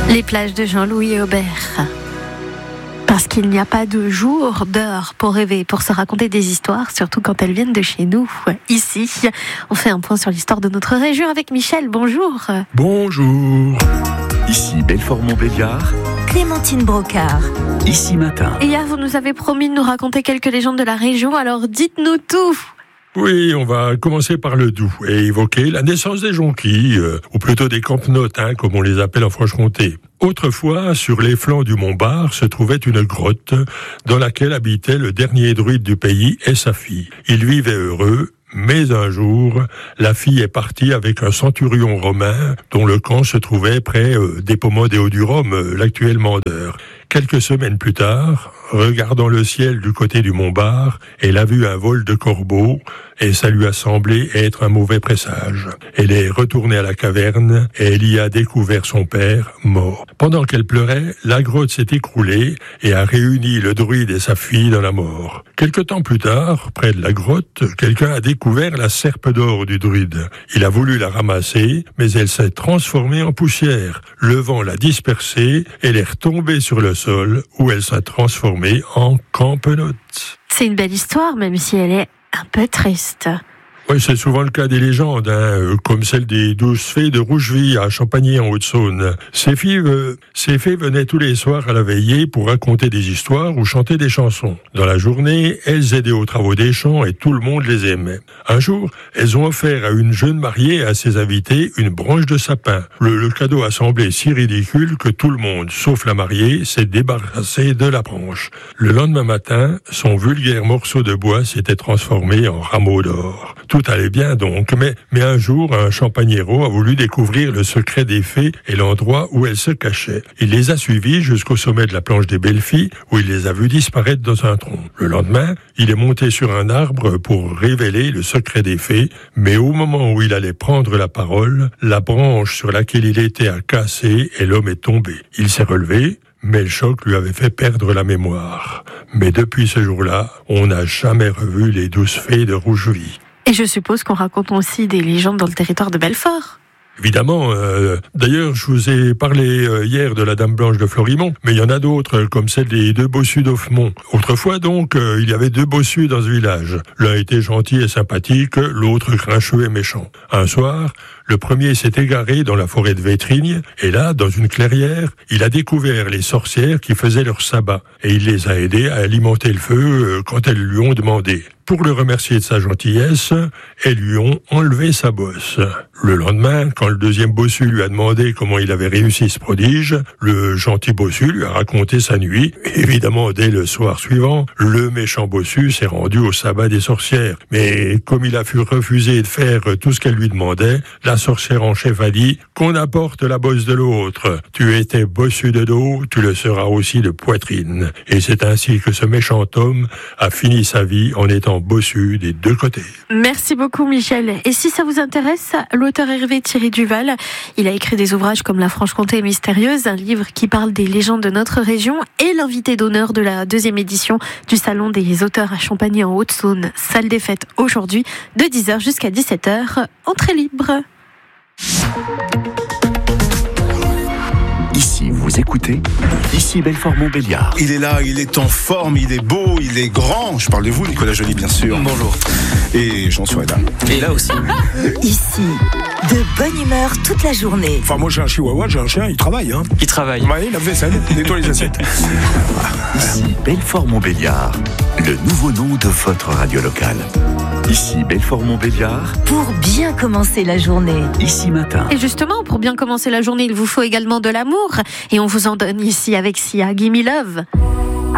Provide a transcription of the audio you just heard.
Les plages de Jean-Louis Aubert. Parce qu'il n'y a pas de jour, d'heure pour rêver, pour se raconter des histoires, surtout quand elles viennent de chez nous. Ici, on fait un point sur l'histoire de notre région avec Michel. Bonjour. Bonjour. Ici Belfort-Montbéliard. Clémentine Brocard. Ici Matin. Et hier, vous nous avez promis de nous raconter quelques légendes de la région, alors dites-nous tout. Oui, on va commencer par le Doubs et évoquer la naissance des jonquilles, ou plutôt des campenotes, comme on les appelle en Franche-Comté. Autrefois, sur les flancs du Mont Bar, se trouvait une grotte dans laquelle habitait le dernier druide du pays et sa fille. Ils vivaient heureux, mais un jour, la fille est partie avec un centurion romain dont le camp se trouvait près d'Épomode et Haut-du-Rhum, l'actuel Mandeure. Quelques semaines plus tard, regardant le ciel du côté du Mont Bar, elle a vu un vol de corbeaux et ça lui a semblé être un mauvais présage. Elle est retournée à la caverne et elle y a découvert son père mort. Pendant qu'elle pleurait, la grotte s'est écroulée et a réuni le druide et sa fille dans la mort. Quelque temps plus tard, près de la grotte, quelqu'un a découvert la serpe d'or du druide. Il a voulu la ramasser, mais elle s'est transformée en poussière. Le vent l'a dispersée, elle est retombée sur le sol où elle s'est transformée en campenote. C'est une belle histoire, même si elle est un peu triste. Oui, c'est souvent le cas des légendes, comme celle des 12 fées de Rougeville à Champagny en Haute-Saône. Ces fées venaient tous les soirs à la veillée pour raconter des histoires ou chanter des chansons. Dans la journée, elles aidaient aux travaux des champs et tout le monde les aimait. Un jour, elles ont offert à une jeune mariée et à ses invités une branche de sapin. Le cadeau a semblé si ridicule que tout le monde, sauf la mariée, s'est débarrassé de la branche. Le lendemain matin, son vulgaire morceau de bois s'était transformé en rameau d'or. Tout allait bien donc, mais un jour, un champagnero a voulu découvrir le secret des fées et l'endroit où elles se cachaient. Il les a suivies jusqu'au sommet de la planche des Belles-Filles, où il les a vues disparaître dans un tronc. Le lendemain, il est monté sur un arbre pour révéler le secret des fées, mais au moment où il allait prendre la parole, la branche sur laquelle il était a cassé et l'homme est tombé. Il s'est relevé, mais le choc lui avait fait perdre la mémoire. Mais depuis ce jour-là, on n'a jamais revu les 12 fées de Rougeville. Et je suppose qu'on raconte aussi des légendes dans le territoire de Belfort. Évidemment. D'ailleurs, je vous ai parlé hier de la Dame Blanche de Florimont, mais il y en a d'autres, comme celle des deux bossus d'Offemont. Autrefois, donc, il y avait deux bossus dans ce village. L'un était gentil et sympathique, l'autre grincheux et méchant. Un soir, le premier s'est égaré dans la forêt de Vétrigne, et là, dans une clairière, il a découvert les sorcières qui faisaient leur sabbat, et il les a aidées à alimenter le feu quand elles lui ont demandé. Pour le remercier de sa gentillesse, elles lui ont enlevé sa bosse. Le lendemain, quand le deuxième bossu lui a demandé comment il avait réussi ce prodige, le gentil bossu lui a raconté sa nuit. Évidemment, dès le soir suivant, le méchant bossu s'est rendu au sabbat des sorcières. Mais comme il a pu refuser de faire tout ce qu'elle lui demandait, la sorcière en chef a dit qu'on apporte la bosse de l'autre. Tu étais bossu de dos, tu le seras aussi de poitrine. Et c'est ainsi que ce méchant homme a fini sa vie en étant bossu des deux côtés. Merci beaucoup Michel. Et si ça vous intéresse, l'auteur Hervé Thierry Duval, il a écrit des ouvrages comme La Franche-Comté mystérieuse, un livre qui parle des légendes de notre région, et l'invité d'honneur de la 2e édition du Salon des auteurs à Champagny en Haute-Saône. Salle des fêtes aujourd'hui de 10h jusqu'à 17h, entrée libre. Ici, vous écoutez, ici Belfort-Montbéliard. Il est là, il est en forme, il est beau, il est grand. Je parle de vous, Nicolas Joly, bien sûr. Bonjour. Et Jean-Sois là. Et là aussi. Ici, de bonne humeur toute la journée. Enfin, moi j'ai un chihuahua, j'ai un chien, il travaille. Il travaille. Ouais, il lave vaisselle, nettoie les assiettes. Ici Belfort-Montbéliard, le nouveau nom de votre radio locale. Ici Belfort-Montbéliard. Pour bien commencer la journée. Ici Matin. Et justement, pour bien commencer la journée, il vous faut également de l'amour. Et on vous en donne ici avec Sia, Gimme Love.